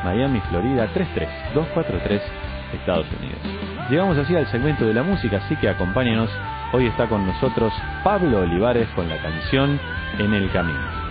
Miami, Florida 33243, Estados Unidos. Llegamos así al segmento de la música, así que acompáñenos. Hoy está con nosotros Pablo Olivares con la canción En el Camino.